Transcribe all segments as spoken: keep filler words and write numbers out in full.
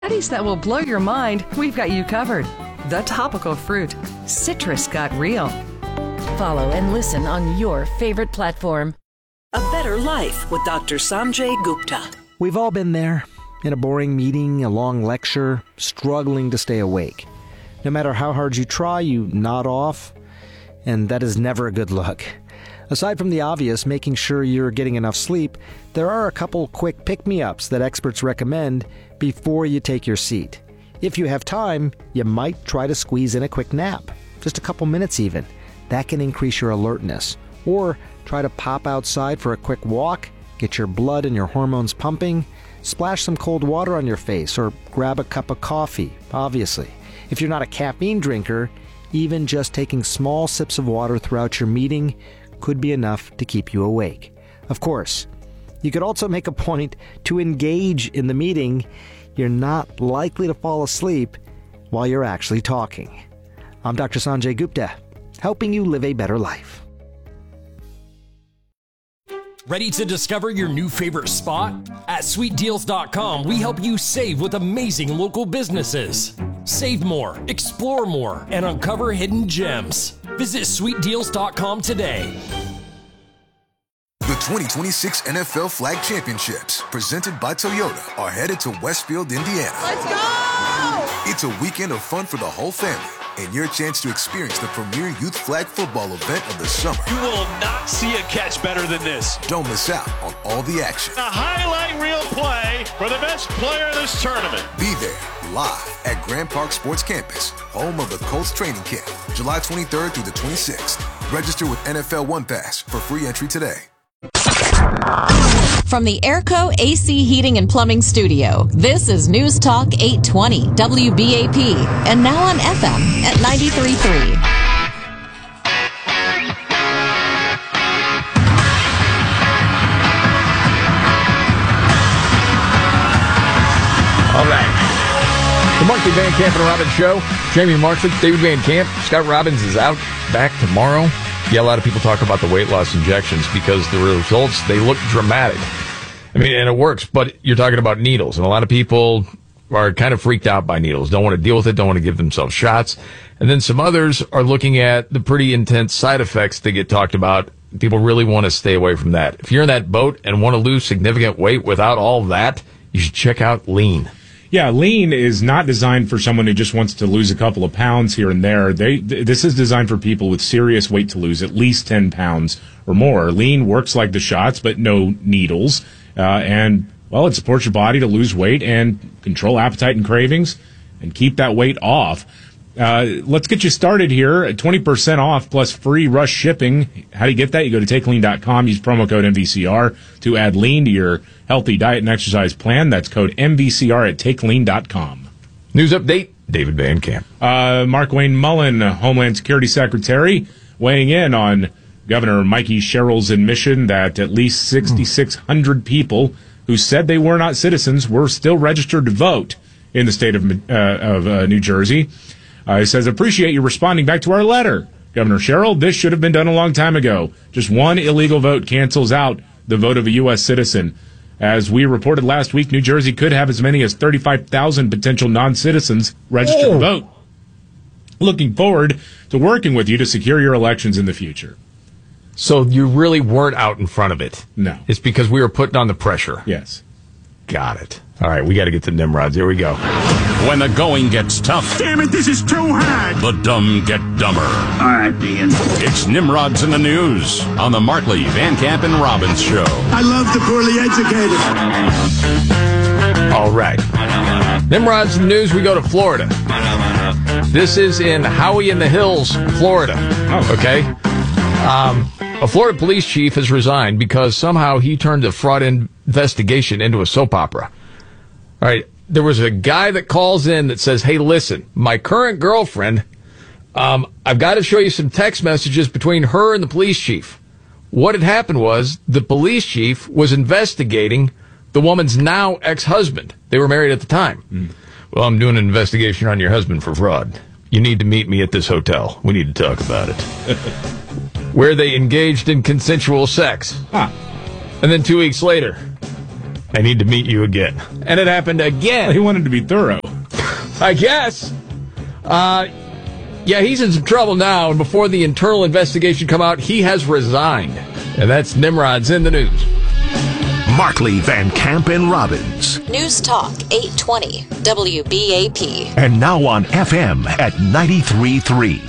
Studies that will blow your mind, we've got you covered. The topical fruit. Citrus got real. Follow and listen on your favorite platform. A Better Life with Doctor Sanjay Gupta. We've all been there. In a boring meeting, a long lecture, struggling to stay awake. No matter how hard you try, you nod off, and that is never a good look. Aside from the obvious, making sure you're getting enough sleep, there are a couple quick pick-me-ups that experts recommend before you take your seat. If you have time, you might try to squeeze in a quick nap. Just a couple minutes even. That can increase your alertness. Or try to pop outside for a quick walk, get your blood and your hormones pumping, splash some cold water on your face, or grab a cup of coffee, obviously. If you're not a caffeine drinker, even just taking small sips of water throughout your meeting could be enough to keep you awake. Of course, you could also make a point to engage in the meeting. You're not likely to fall asleep while you're actually talking. I'm Doctor Sanjay Gupta, helping you live a better life. Ready to discover your new favorite spot? At sweet deals dot com, we help you save with amazing local businesses. Save more, explore more, and uncover hidden gems. Visit sweet deals dot com today. The twenty twenty-six N F L Flag Championships, presented by Toyota, are headed to Westfield, Indiana. Let's go! It's a weekend of fun for the whole family, and your chance to experience the premier youth flag football event of the summer. You will not see a catch better than this. Don't miss out on all the action. A highlight reel play for the best player in this tournament. Be there, live at Grand Park Sports Campus, home of the Colts training camp, July twenty-third through the twenty-sixth. Register with N F L One Pass for free entry today. From the Airco A C Heating and Plumbing Studio, this is News Talk eight twenty W B A P, and now on F M at ninety-three point three. All right. The Markley Van Camp and Robbins Show. Jamie Markley, David Van Camp. Scott Robbins is out, back tomorrow. Yeah, a lot of people talk about the weight loss injections because the results, they look dramatic. I mean, and it works, but you're talking about needles, and a lot of people are kind of freaked out by needles, don't want to deal with it, don't want to give themselves shots. And then some others are looking at the pretty intense side effects that get talked about. People really want to stay away from that. If you're in that boat and want to lose significant weight without all that, you should check out Lean. Yeah, Lean is not designed for someone who just wants to lose a couple of pounds here and there. They th- This is designed for people with serious weight to lose, at least ten pounds or more. Lean works like the shots, but no needles. Uh, and, well, it supports your body to lose weight and control appetite and cravings and keep that weight off. Uh, let's get you started here. twenty percent off plus free rush shipping. How do you get that? You go to take lean dot com, use promo code M V C R to add Lean to your healthy diet and exercise plan. That's code M V C R at take lean dot com. News update, David Van Camp. Uh, Markwayne Mullin, Homeland Security Secretary, weighing in on Governor Mikey Sherrill's admission that at least six thousand six hundred people who said they were not citizens were still registered to vote in the state of, uh, of uh, New Jersey. Uh, he says, appreciate you responding back to our letter. Governor Sherrill, this should have been done a long time ago. Just one illegal vote cancels out the vote of a U S citizen. As we reported last week, New Jersey could have as many as thirty-five thousand potential non-citizens registered Whoa. to vote. Looking forward to working with you to secure your elections in the future. So you really weren't out in front of it? No. It's because we were putting on the pressure? Yes. Got it. All right, we got to get to Nimrods. Here we go. When the going gets tough. Damn it, this is too hard. The dumb get dumber. All right, Ian. It's Nimrods in the News on the Markley, Van Camp, and Robbins Show. I love the poorly educated. All right. Nimrods in the News, we go to Florida. This is in Howey in the Hills, Florida. Oh. Okay? Um, a Florida police chief has resigned because somehow he turned the fraud investigation into a soap opera. All right. There was a guy that calls in that says, hey, listen, my current girlfriend, um, I've got to show you some text messages between her and the police chief. What had happened was the police chief was investigating the woman's now ex-husband. They were married at the time. Mm. Well, I'm doing an investigation on your husband for fraud. You need to meet me at this hotel. We need to talk about it. Where they engaged in consensual sex. Huh. And then two weeks later, I need to meet you again. And it happened again. He wanted to be thorough. I guess. Uh, yeah, he's in some trouble now, and before the internal investigation come out, he has resigned. And that's Nimrod's in the news. Markley, Van Camp, and Robbins. News Talk eight twenty W B A P. And now on F M at ninety-three point three.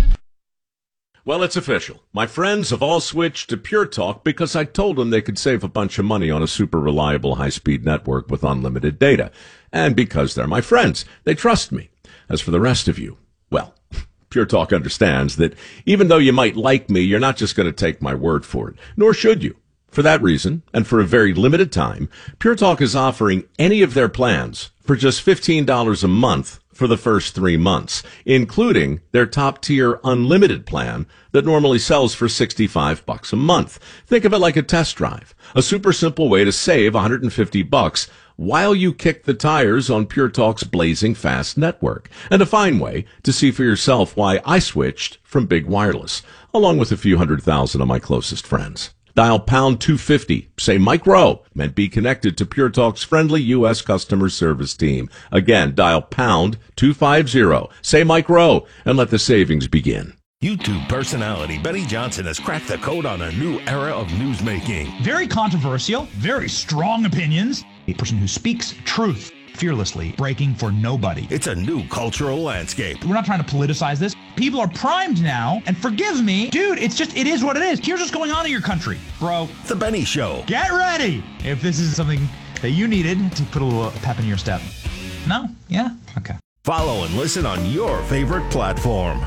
Well, it's official. My friends have all switched to Pure Talk because I told them they could save a bunch of money on a super reliable high-speed network with unlimited data. And because they're my friends, they trust me. As for the rest of you, well, Pure Talk understands that even though you might like me, you're not just going to take my word for it, nor should you. For that reason, and for a very limited time, Pure Talk is offering any of their plans for just fifteen dollars a month for the first three months, including their top-tier unlimited plan that normally sells for sixty-five bucks a month. Think of it like a test drive, a super simple way to save one hundred fifty bucks while you kick the tires on Pure Talk's blazing fast network, and a fine way to see for yourself why I switched from big wireless, along with a few hundred thousand of my closest friends. Dial pound two fifty, say Mike Rowe, and be connected to Pure Talk's friendly U S customer service team. Again, dial pound two fifty, say Mike Rowe, and let the savings begin. YouTube personality Benny Johnson has cracked the code on a new era of newsmaking. Very controversial, very strong opinions. A person who speaks truth fearlessly, breaking for nobody. It's a new cultural landscape. We're not trying to politicize this. People are primed now, and forgive me, dude, it's just, it is what it is. Here's what's going on in your country, bro. The Benny Show. Get ready if this is something that you needed to put a little pep in your step. No? Yeah? Okay. Follow and listen on your favorite platform.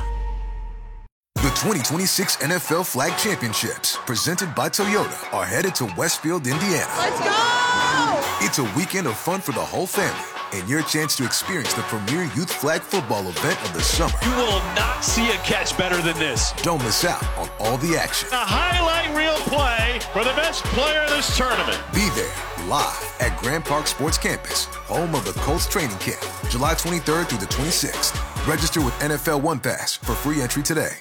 The twenty twenty-six N F L Flag Championships, presented by Toyota, are headed to Westfield, Indiana. Let's go! It's a weekend of fun for the whole family, and your chance to experience the premier youth flag football event of the summer. You will not see a catch better than this. Don't miss out on all the action. A highlight reel play for the best player of this tournament. Be there, live at Grand Park Sports Campus, home of the Colts training camp, July twenty-third through the twenty-sixth. Register with N F L One Pass for free entry today.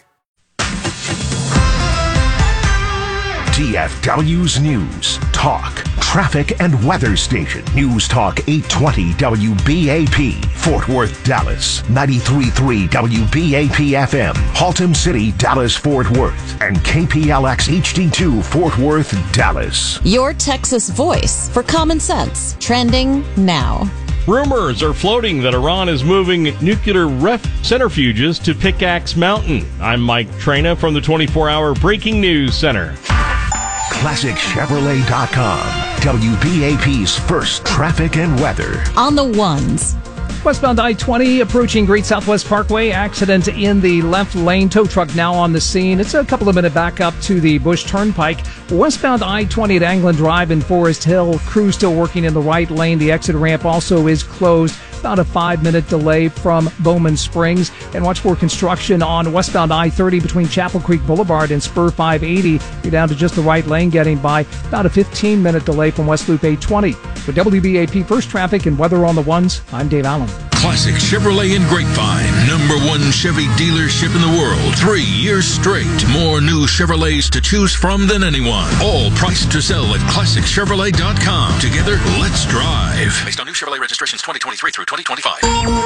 T F W's News, Talk, Traffic and Weather Station. News Talk eight twenty W B A P, Fort Worth, Dallas. ninety-three point three W B A P F M, Haltom City, Dallas, Fort Worth. And K P L X H D two, Fort Worth, Dallas. Your Texas voice for common sense. Trending now. Rumors are floating that Iran is moving nuclear ref centrifuges to Pickaxe Mountain. I'm Mike Trena from the twenty-four hour Breaking News Center. Classic Chevrolet dot com, W B A P's first traffic and weather. On the ones. Westbound I twenty approaching Great Southwest Parkway. Accident in the left lane. Tow truck now on the scene. It's a couple of minute back up to the Bush Turnpike. Westbound I twenty at Anglin Drive in Forest Hill. Crew still working in the right lane. The exit ramp also is closed. About a five-minute delay from Bowman Springs. And watch for construction on westbound I thirty between Chapel Creek Boulevard and Spur five eighty. You're down to just the right lane getting by. About a fifteen-minute delay from West Loop eight twenty. For W B A P First Traffic and Weather on the Ones, I'm Dave Allen. Classic Chevrolet in Grapevine. Number one Chevy dealership in the world. Three years straight. More new Chevrolets to choose from than anyone. All priced to sell at Classic Chevrolet dot com. Together, let's drive. Based on new Chevrolet registrations twenty twenty-three through twenty twenty-five.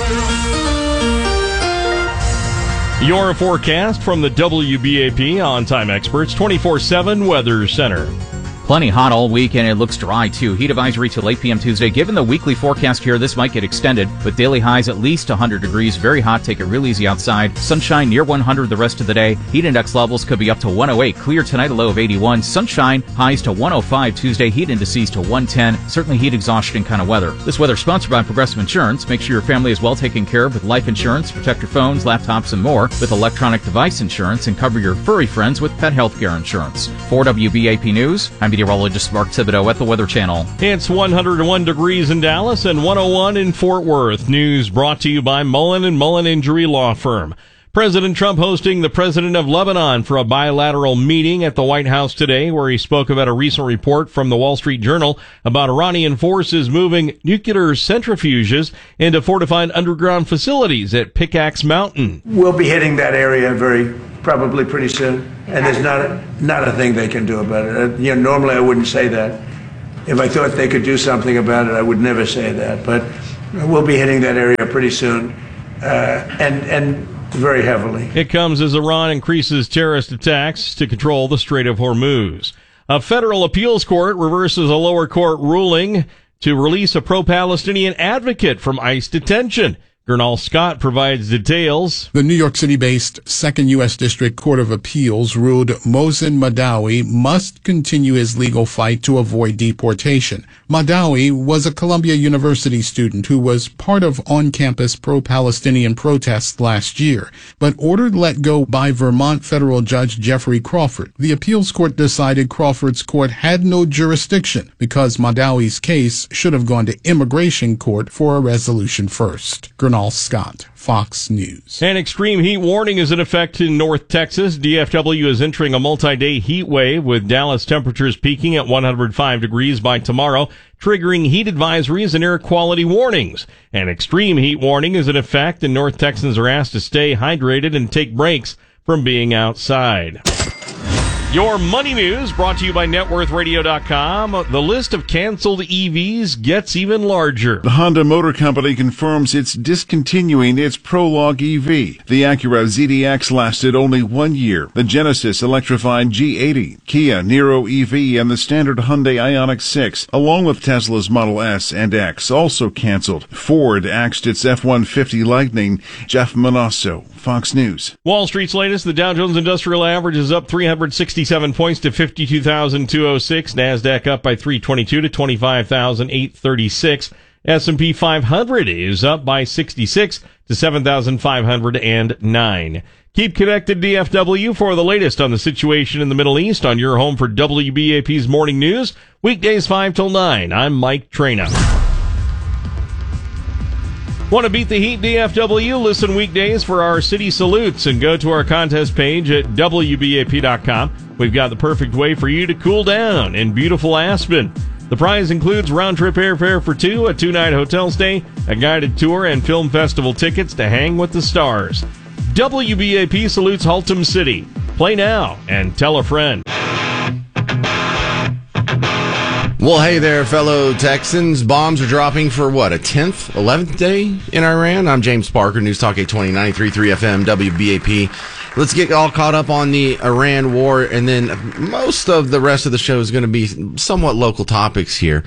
Your forecast from the W B A P On-Time Experts twenty-four seven Weather Center. Plenty hot all week, and it looks dry, too. Heat advisory till eight p.m. Tuesday. Given the weekly forecast here, this might get extended, with daily highs at least one hundred degrees. Very hot. Take it real easy outside. Sunshine near one hundred the rest of the day. Heat index levels could be up to one oh eight. Clear tonight, a low of eighty-one. Sunshine, highs to one oh five Tuesday. Heat indices to one ten. Certainly heat exhaustion kind of weather. This weather sponsored by Progressive Insurance. Make sure your family is well taken care of with life insurance. Protect your phones, laptops, and more with electronic device insurance, and cover your furry friends with pet health care insurance. For W B A P News, I'm meteorologist Mark Thibodeau at the Weather Channel. It's one hundred one degrees in Dallas and one oh one in Fort Worth. News brought to you by Mullen and Mullen Injury Law Firm. President Trump hosting the president of Lebanon for a bilateral meeting at the White House today, where he spoke about a recent report from the Wall Street Journal about Iranian forces moving nuclear centrifuges into fortified underground facilities at Pickaxe Mountain. We'll be hitting that area very probably pretty soon, and there's not a, not a thing they can do about it. Uh, you know, normally I wouldn't say that, If I thought they could do something about it, I would never say that. But we'll be hitting that area pretty soon, uh, and and very heavily. It comes as Iran increases terrorist attacks to control the Strait of Hormuz. A federal appeals court reverses a lower court ruling to release a pro-Palestinian advocate from ICE detention. Gernal Scott provides details. The New York City-based Second U S District Court of Appeals ruled Mohsen Madawi must continue his legal fight to avoid deportation. Madawi was a Columbia University student who was part of on-campus pro-Palestinian protests last year, but ordered let go by Vermont federal judge Jeffrey Crawford. The appeals court decided Crawford's court had no jurisdiction because Madawi's case should have gone to immigration court for a resolution first. Gernal Scott, Fox News. An extreme heat warning is in effect in North Texas. D F W is entering a multi-day heat wave with Dallas temperatures peaking at one hundred five degrees by tomorrow, triggering heat advisories and air quality warnings. An extreme heat warning is in effect, and North Texans are asked to stay hydrated and take breaks from being outside. Your money news brought to you by net worth radio dot com. The list of canceled E Vs gets even larger. The Honda Motor Company confirms it's discontinuing its Prologue E V. The Acura Z D X lasted only one year. The Genesis electrified G eighty, Kia Niro E V, and the standard Hyundai Ioniq six, along with Tesla's Model S and X, also canceled. Ford axed its F one fifty Lightning. Jeff Manasso, Fox News. Wall Street's latest, the Dow Jones Industrial Average is up three hundred sixty-seven points to fifty-two thousand two hundred six. NASDAQ up by three twenty-two to twenty-five thousand eight hundred thirty-six. S and P five hundred is up by sixty-six to seven thousand five hundred nine. Keep connected, D F W, for the latest on the situation in the Middle East on your home for W B A P's Morning News. Weekdays five till nine. I'm Mike Traina. Want to beat the heat, D F W? Listen weekdays for our city salutes and go to our contest page at W B A P dot com. We've got the perfect way for you to cool down in beautiful Aspen. The prize includes round-trip airfare for two, a two-night hotel stay, a guided tour, and film festival tickets to hang with the stars. W B A P salutes Haltom City. Play now and tell a friend. Well, hey there, fellow Texans. Bombs are dropping for, what, a tenth, eleventh day in Iran? I'm James Parker, News Talk eight twenty, ninety-three point three F M, W B A P. Let's get all caught up on the Iran war, and then most of the rest of the show is going to be somewhat local topics here.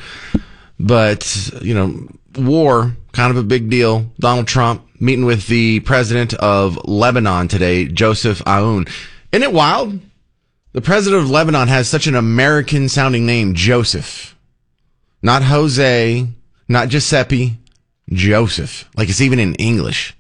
But, you know, war, kind of a big deal. Donald Trump meeting with the president of Lebanon today, Joseph Aoun. Isn't it wild? The president of Lebanon has such an American-sounding name, Joseph. Not Jose, not Giuseppe, Joseph. Like it's even in English.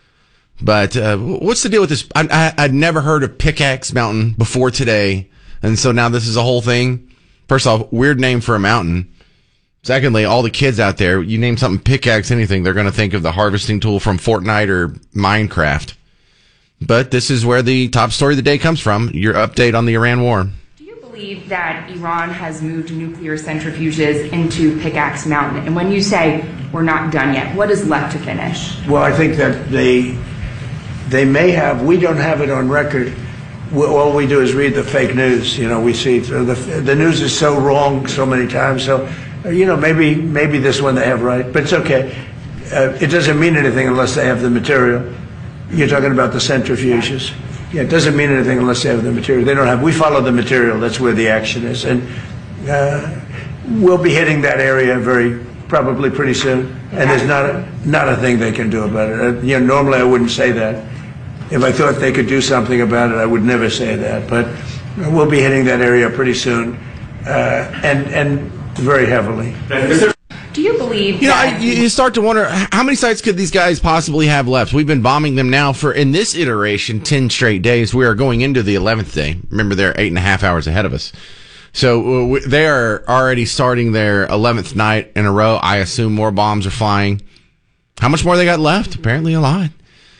But uh, what's the deal with this? I, I, I'd never heard of Pickaxe Mountain before today, and so now this is a whole thing. First off, weird name for a mountain. Secondly, all the kids out there, you name something Pickaxe anything, they're going to think of the harvesting tool from Fortnite or Minecraft. But this is where the top story of the day comes from, your update on the Iran war. Do you believe that Iran has moved nuclear centrifuges into Pickaxe Mountain? And when you say we're not done yet, what is left to finish? Well, I think that they they may have. We don't have it on record. We, all we do is read the fake news. You know, we see the the news is so wrong so many times. So, you know, maybe maybe this one they have right, but it's okay. Uh, it doesn't mean anything unless they have the material. You're talking about the centrifuges. Yeah, it doesn't mean anything unless they have the material. They don't have. We follow the material. That's where the action is, and uh, we'll be hitting that area very probably pretty soon. And there's not a, not a thing they can do about it. Uh, you know, normally I wouldn't say that. If I thought they could do something about it, I would never say that. But we'll be hitting that area pretty soon, uh, and and very heavily. Do you believe You know, that I, you you start to wonder, how many sites could these guys possibly have left? We've been bombing them now for, in this iteration, ten straight days. We are going into the eleventh day. Remember, they're eight and a half hours ahead of us. So uh, they are already starting their eleventh night in a row. I assume more bombs are flying. How much more they got left? Apparently a lot.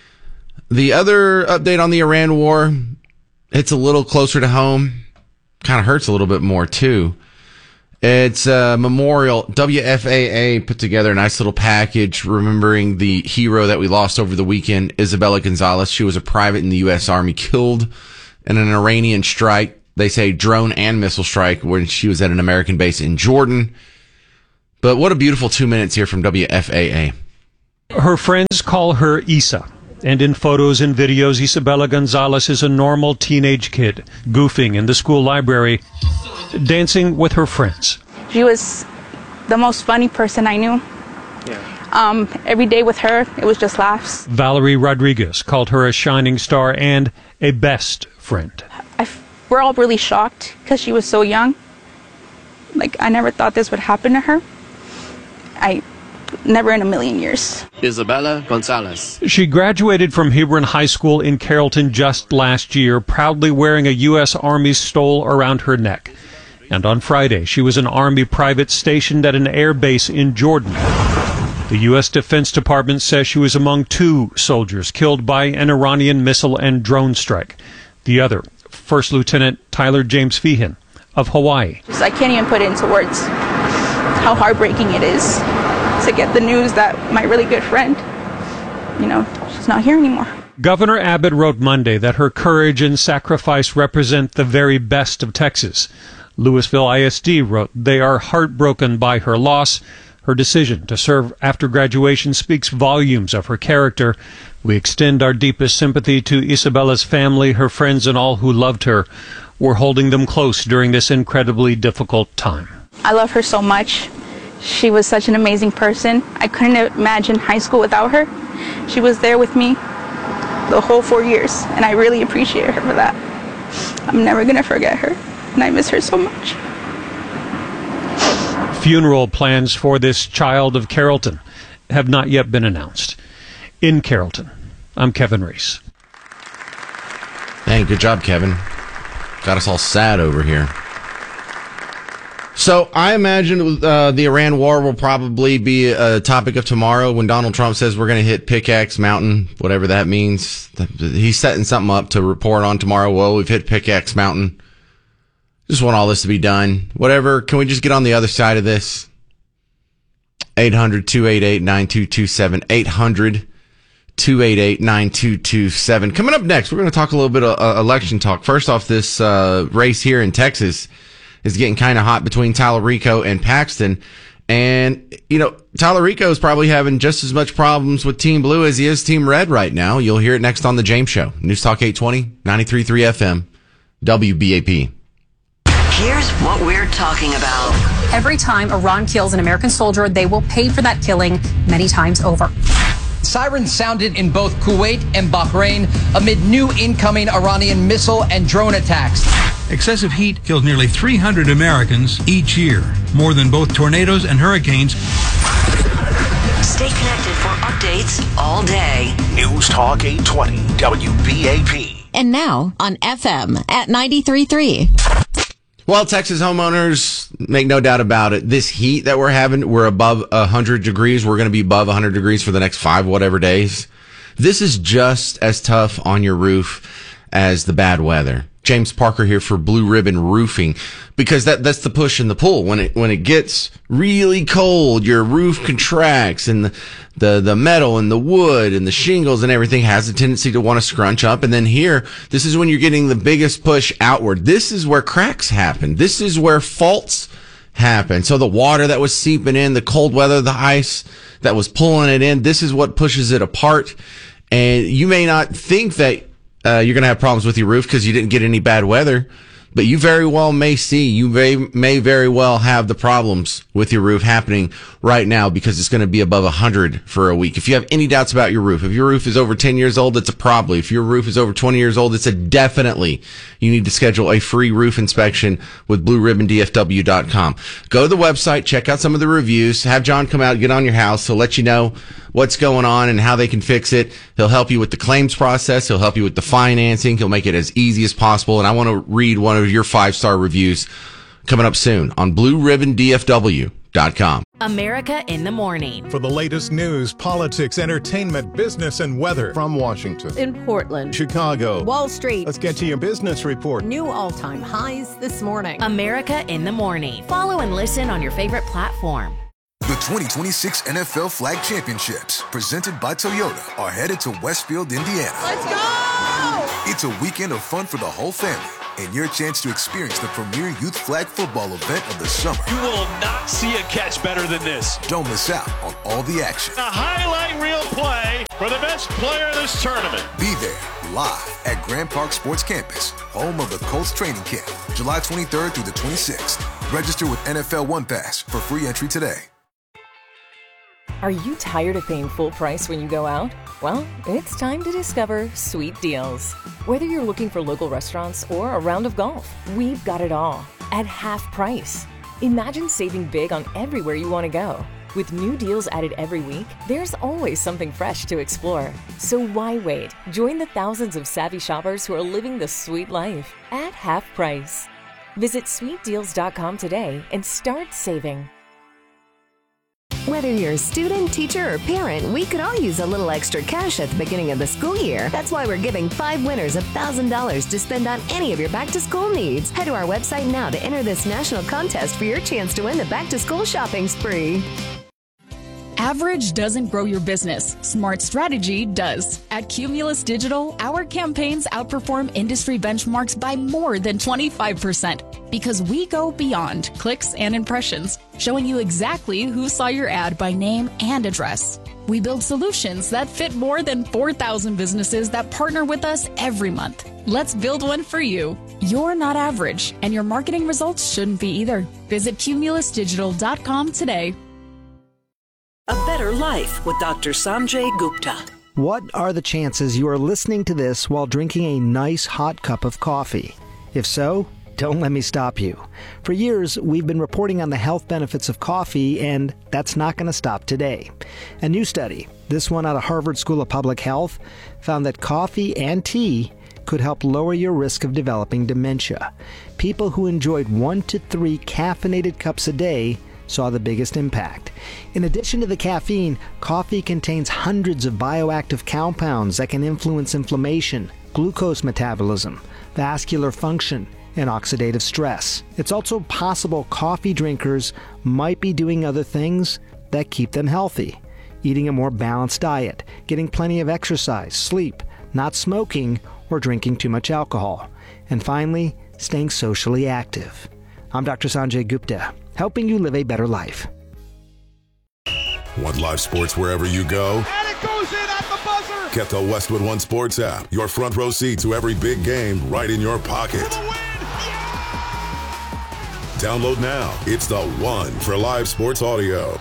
The other update on the Iran war, it's a little closer to home. Kind of hurts a little bit more, too. It's a memorial. W F A A put together a nice little package remembering the hero that we lost over the weekend, Isabella Gonzalez. She was a private in the U S Army, killed in an Iranian strike they say, drone and missile strike when she was at an American base in Jordan. But what a beautiful two minutes here from W F A A. Her friends call her Isa. And in photos and videos, Isabella Gonzalez is a normal teenage kid, goofing in the school library, dancing with her friends. She was the most funny person I knew. Um, every day with her, it was just laughs. Valerie Rodriguez called her a shining star and a best friend. I, we're all really shocked because she was so young. Like, I never thought this would happen to her. I... Never in a million years. Isabella Gonzalez. She graduated from Hebron High School in Carrollton just last year, proudly wearing a U S Army stole around her neck. And on Friday, she was an Army private stationed at an air base in Jordan. The U S Defense Department says she was among two soldiers killed by an Iranian missile and drone strike. The other, First Lieutenant Tyler James Feehan of Hawaii. I can't even put it into words how heartbreaking it is to get the news that my really good friend, you know, she's not here anymore. Governor Abbott wrote Monday that her courage and sacrifice represent the very best of Texas. Louisville I S D wrote they are heartbroken by her loss. Her decision to serve after graduation speaks volumes of her character. We extend our deepest sympathy to Isabella's family, her friends, and all who loved her. We're holding them close during this incredibly difficult time. I love her so much. She was such an amazing person. I couldn't imagine high school without her. She was there with me the whole four years, and I really appreciate her for that. I'm never going to forget her, and I miss her so much. Funeral plans for this child of Carrollton have not yet been announced. In Carrollton, I'm Kevin Reese. Hey, good job, Kevin. Got us all sad over here. So I imagine uh, the Iran war will probably be a topic of tomorrow when Donald Trump says we're going to hit Pickaxe Mountain, whatever that means. He's setting something up to report on tomorrow. Well, we've hit Pickaxe Mountain. Just want all this to be done. Whatever. Can we just get on the other side of this? eight hundred, two eight eight, nine two two seven. eight hundred, two eight eight, nine two two seven. Coming up next, we're going to talk a little bit of uh, election talk. First off, this uh, race here in Texas is getting kind of hot between Tallarico and Paxton. And, you know, Tallarico is probably having just as much problems with Team Blue as he is Team Red right now. You'll hear it next on The James Show. News Talk eight twenty, ninety-three point three F M, W B A P. Here's what we're talking about. Every time Iran kills an American soldier, they will pay for that killing many times over. Sirens sounded in both Kuwait and Bahrain amid new incoming Iranian missile and drone attacks. Excessive heat kills nearly three hundred Americans each year, more than both tornadoes and hurricanes. Stay connected for updates all day. News Talk eight twenty W B A P. And now on F M at ninety-three point three. Well, Texas homeowners, make no doubt about it, this heat that we're having, we're above one hundred degrees. We're going to be above one hundred degrees for the next five whatever days. This is just as tough on your roof as the bad weather. James Parker here for Blue Ribbon Roofing, because that that's the push and the pull. When it when it gets really cold, your roof contracts, and the, the the metal and the wood and the shingles and everything has a tendency to want to scrunch up. And then here, this is when you're getting the biggest push outward. This is where cracks happen. This is where faults happen. So the water that was seeping in, the cold weather, the ice that was pulling it in, this is what pushes it apart. And you may not think that Uh, you're going to have problems with your roof because you didn't get any bad weather, but you very well may see, you may, may very well have the problems with your roof happening right now because it's going to be above one hundred for a week. If you have any doubts about your roof, if your roof is over ten years old, it's a probably. If your roof is over twenty years old, it's a definitely. You need to schedule a free roof inspection with blue ribbon d f w dot com. Go to the website, check out some of the reviews, have John come out, get on your house. He'll let you know what's going on and how they can fix it. He'll help you with the claims process. He'll help you with the financing. He'll make it as easy as possible. And I want to read one of your five-star reviews coming up soon on blue ribbon d f w dot com. America in the Morning. For the latest news, politics, entertainment, business, and weather from Washington, in Portland, Chicago, Wall Street. Let's get to your business report. New all-time highs this morning. America in the Morning. Follow and listen on your favorite platform. The twenty twenty-six N F L Flag Championships, presented by Toyota, are headed to Westfield, Indiana. Let's go! It's a weekend of fun for the whole family. and your chance to experience the premier youth flag football event of the summer. You will not see a catch better than this. Don't miss out on all the action. A highlight reel play for the best player of this tournament. Be there live at Grand Park Sports Campus, home of the Colts training camp, July twenty-third through the twenty-sixth. Register with N F L One Pass for free entry today. Are you tired of paying full price when you go out? Well, it's time to discover Sweet Deals. Whether you're looking for local restaurants or a round of golf, we've got it all at half price. Imagine saving big on everywhere you want to go. With new deals added every week, there's always something fresh to explore. So why wait? Join the thousands of savvy shoppers who are living the sweet life at half price. Visit sweet deals dot com today and start saving. Whether you're a student, teacher, or parent, we could all use a little extra cash at the beginning of the school year. That's why we're giving five winners one thousand dollars to spend on any of your back-to-school needs. Head to our website now to enter this national contest for your chance to win the back-to-school shopping spree. Average doesn't grow your business. Smart strategy does. At Cumulus Digital, our campaigns outperform industry benchmarks by more than twenty-five percent because we go beyond clicks and impressions, showing you exactly who saw your ad by name and address. We build solutions that fit more than four thousand businesses that partner with us every month. Let's build one for you. You're not average, and your marketing results shouldn't be either. Visit cumulus digital dot com today. A Better Life with Doctor Sanjay Gupta. What are the chances you are listening to this while drinking a nice hot cup of coffee? If so, don't let me stop you. For years, we've been reporting on the health benefits of coffee, and that's not going to stop today. A new study, this one out of Harvard School of Public Health, found that coffee and tea could help lower your risk of developing dementia. People who enjoyed one to three caffeinated cups a day saw the biggest impact. In addition to the caffeine, coffee contains hundreds of bioactive compounds that can influence inflammation, glucose metabolism, vascular function, and oxidative stress. It's also possible coffee drinkers might be doing other things that keep them healthy. Eating a more balanced diet, getting plenty of exercise, sleep, not smoking, or drinking too much alcohol. And finally, staying socially active. I'm Doctor Sanjay Gupta, helping you live a better life. Want live sports wherever you go? And it goes in at the buzzer! Get the Westwood One Sports app. Your front row seat to every big game right in your pocket. For the win! Yeah! Download now. It's the one for live sports audio.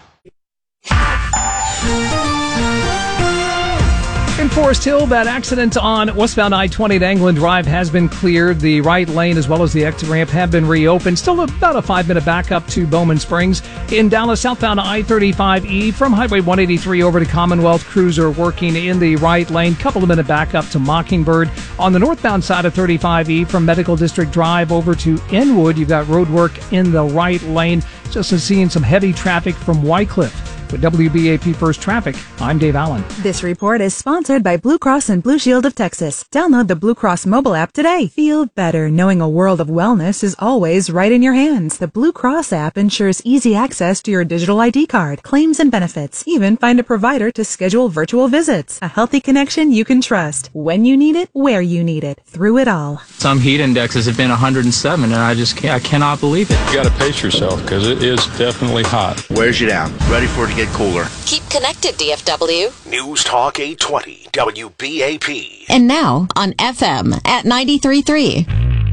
In Forest Hill, that accident on westbound I twenty at England Drive has been cleared. The right lane as well as the exit ramp have been reopened. Still about a five-minute backup to Bowman Springs. In Dallas, southbound I thirty-five E from Highway one eighty-three over to Commonwealth, crews are working in the right lane. Couple of minute backup to Mockingbird. On the northbound side of thirty-five E from Medical District Drive over to Inwood, you've got road work in the right lane. Just seeing some heavy traffic from Wycliffe. With W B A P First Traffic, I'm Dave Allen. This report is sponsored by Blue Cross and Blue Shield of Texas. Download the Blue Cross mobile app today. Feel better knowing a world of wellness is always right in your hands. The Blue Cross app ensures easy access to your digital I D card, claims and benefits. Even find a provider to schedule virtual visits. A healthy connection you can trust. When you need it, where you need it. Through it all. Some heat indexes have been one hundred seven, and I just can't, I cannot believe it. You got to pace yourself because it is definitely hot. Wears you down. Ready for it to get cooler. Keep connected, D F W. News Talk eight twenty W B A P. And now on F M at ninety-three point three.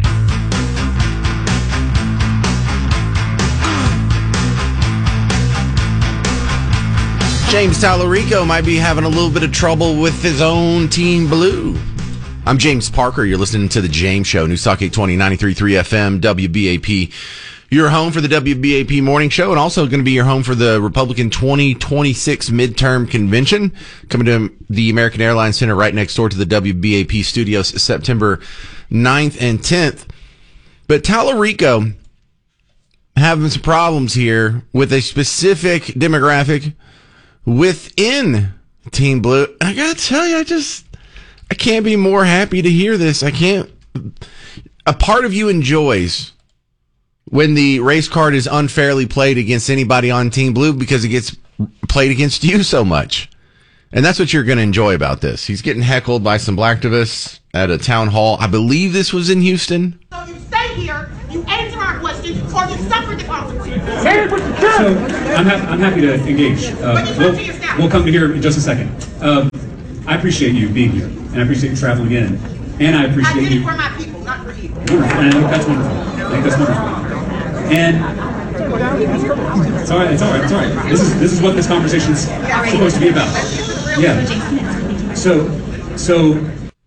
James Tallarico might be having a little bit of trouble with his own Team Blue. I'm James Parker. You're listening to The James Show, News Talk eight twenty, ninety-three point three F M, W B A P. Your home for the W B A P Morning Show, and also going to be your home for the Republican twenty twenty-six midterm convention, coming to the American Airlines Center right next door to the W B A P studios September ninth and tenth. But Tallarico having some problems here with a specific demographic within Team Blue. I got to tell you, I just, I can't be more happy to hear this. I can't. A part of you enjoys when the race card is unfairly played against anybody on Team Blue because it gets played against you so much. And that's what you're going to enjoy about this. He's getting heckled by some blacktivists. at a town hall. I believe this was in Houston. So you stay here, you answer our questions, or you suffer the consequences. So I'm, ha- I'm happy to engage. Uh, we'll, we'll come to here in just a second. Um, I appreciate you being here, and I appreciate you traveling in, and I appreciate I did you. it for my people, not for you. Wonderful. And I think that's wonderful. I think that's wonderful. And it's all right. It's all right. It's all right. This is this is what this conversation's supposed to be about. Yeah. So, so.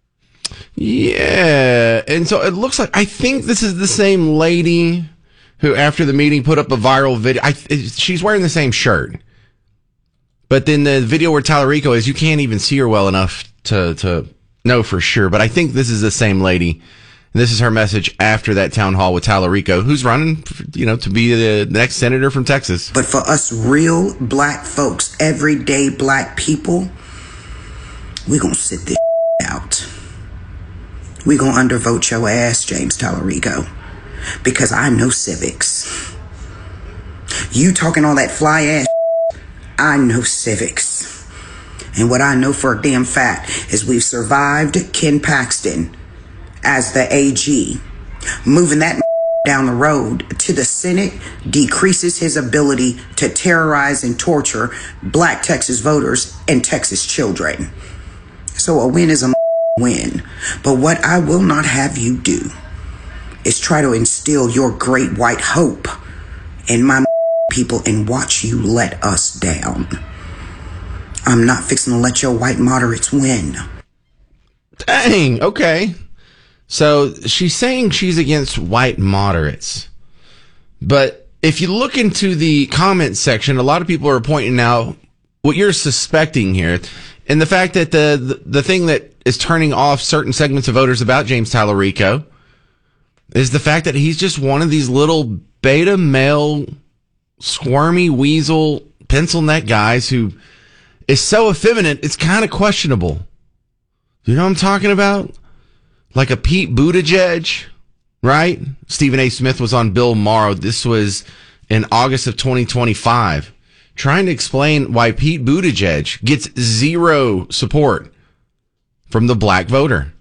Yeah, and so it looks like I think this is the same lady who, after the meeting, put up a viral video. I, she's wearing the same shirt, but then the video where Tallarico is, you can't even see her well enough to to know for sure. But I think this is the same lady. And this is her message after that town hall with Tallarico, who's running, you know, to be the next senator from Texas. But for us real black folks, everyday black people, we're going to sit this out. We're going to undervote your ass, James Tallarico, because I know civics. You talking all that fly ass, I know civics. And what I know for a damn fact is we've survived Ken Paxton as the A G. Moving that down the road to the Senate decreases his ability to terrorize and torture black Texas voters and Texas children. So a win is a win. But what I will not have you do is try to instill your great white hope in my people and watch you let us down. I'm not fixing to let your white moderates win. Dang, okay. So she's saying she's against white moderates. But if you look into the comment section, a lot of people are pointing out what you're suspecting here. And the fact that the, the, the thing that is turning off certain segments of voters about James Tallarico is the fact that he's just one of these little beta male, squirmy weasel, pencil neck guys who is so effeminate, it's kind of questionable. You know what I'm talking about? Like a Pete Buttigieg, right? Stephen A. Smith was on Bill Maher. This was in August of twenty twenty-five, trying to explain why Pete Buttigieg gets zero support from the black voter.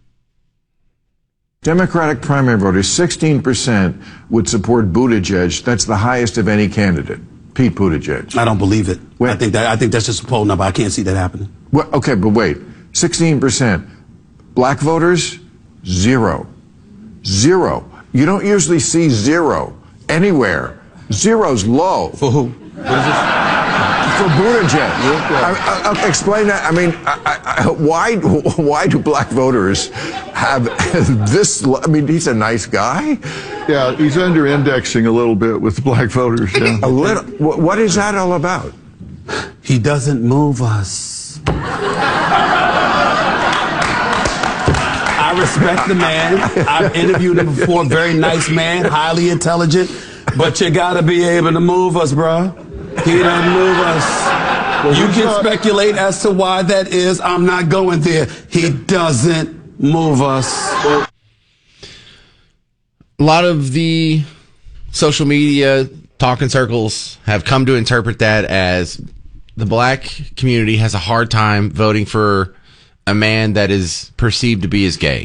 Democratic primary voters, sixteen percent would support Buttigieg. That's the highest of any candidate. Pete Buttigieg. I don't believe it. Wait. I think that I think that's just a poll number. I can't see that happening. Well, okay, but wait. sixteen percent. Black voters, zero. Zero. You don't usually see zero anywhere. Zero's low. For who? What is this? For Buttigieg. I, I, I, explain that. I mean, I, I, why why do black voters have this? I mean, he's a nice guy. Yeah, he's under indexing a little bit with black voters. Yeah. A little. What is that all about? He doesn't move us. I respect the man. I've interviewed him before. Very nice man, highly intelligent. But you gotta be able to move us, bro. He doesn't move us. Well, you can not... speculate as to why that is. I'm not going there. He doesn't move us. A lot of the social media talking circles have come to interpret that as the black community has a hard time voting for a man that is perceived to be as gay.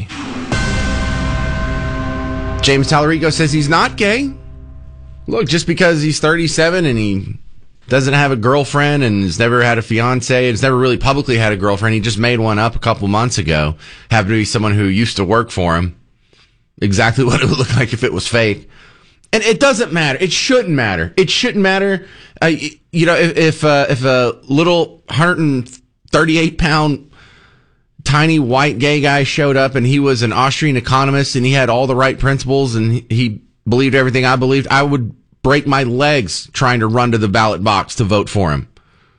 James Tallarico says he's not gay. Look, just because he's thirty-seven and he doesn't have a girlfriend and has never had a fiance and has never really publicly had a girlfriend, he just made one up a couple months ago. Happened to be someone who used to work for him. Exactly what it would look like if it was fake. And it doesn't matter. It shouldn't matter. It shouldn't matter. Uh, you know, if if, uh, if a little one hundred thirty-eight pound tiny white gay guy showed up and he was an Austrian economist and he had all the right principles and he, he believed everything I believed, I would break my legs trying to run to the ballot box to vote for him.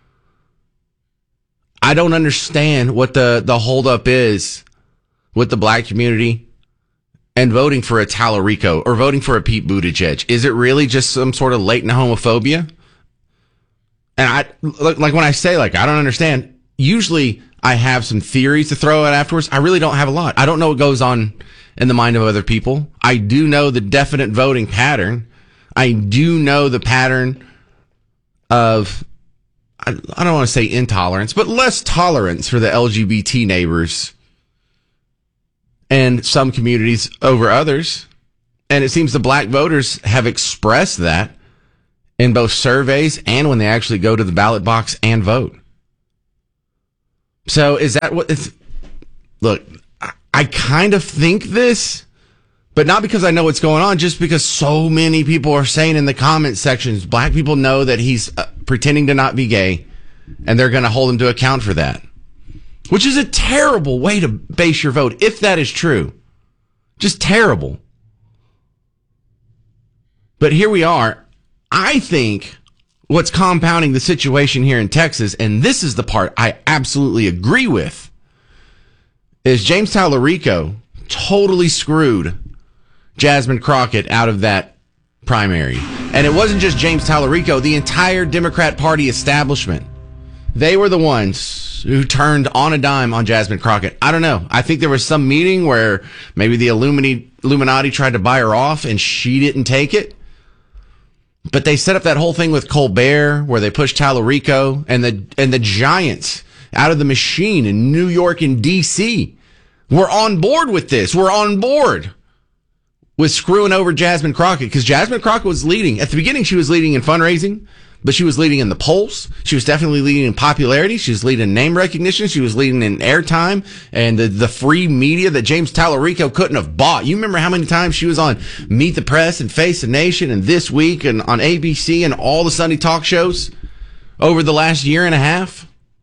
I don't understand what the, the holdup is with the black community and voting for a Tallarico or voting for a Pete Buttigieg. Is it really just some sort of latent homophobia? And I, like when I say, like, I don't understand, usually I have some theories to throw out afterwards. I really don't have a lot. I don't know what goes on in the mind of other people. I do know the definite voting pattern. I do know the pattern of, I, I don't want to say intolerance, but less tolerance for the L G B T neighbors and some communities over others. And it seems the black voters have expressed that in both surveys and when they actually go to the ballot box and vote. So is that what it's, look, I, I kind of think this, but not because I know what's going on, just because so many people are saying in the comment sections, black people know that he's uh, pretending to not be gay, and they're going to hold him to account for that. Which is a terrible way to base your vote, if that is true. Just terrible. But here we are. I think what's compounding the situation here in Texas, and this is the part I absolutely agree with, is James Tallarico totally screwed Jasmine Crockett out of that primary. And it wasn't just James Tallarico, the entire Democrat Party establishment. They were the ones who turned on a dime on Jasmine Crockett. I don't know. I think there was some meeting where maybe the Illuminati, Illuminati tried to buy her off and she didn't take it. But they set up that whole thing with Colbert where they pushed Tallarico and the and the giants out of the machine in New York and D C were on board with this. We're on board with screwing over Jasmine Crockett because Jasmine Crockett was leading. At the beginning, she was leading in fundraising, but she was leading in the polls. She was definitely leading in popularity. She was leading in name recognition. She was leading in airtime and the, the free media that James Tallarico couldn't have bought. You remember how many times she was on Meet the Press and Face the Nation and This Week and on A B C and all the Sunday talk shows over the last year and a half?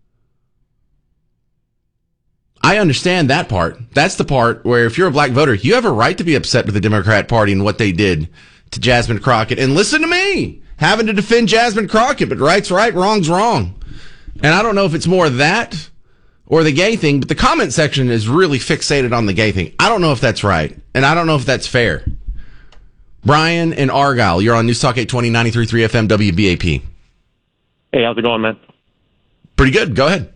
I understand that part. That's the part where if you're a black voter, you have a right to be upset with the Democrat Party and what they did to Jasmine Crockett. And listen to me, having to defend Jasmine Crockett, but right's right, wrong's wrong. And I don't know if it's more that or the gay thing, but the comment section is really fixated on the gay thing. I don't know if that's right, and I don't know if that's fair. Brian and Argyle, you're on News Talk eight twenty, ninety-three point three F M W B A P. Hey, how's it going, man? Pretty good. Go ahead.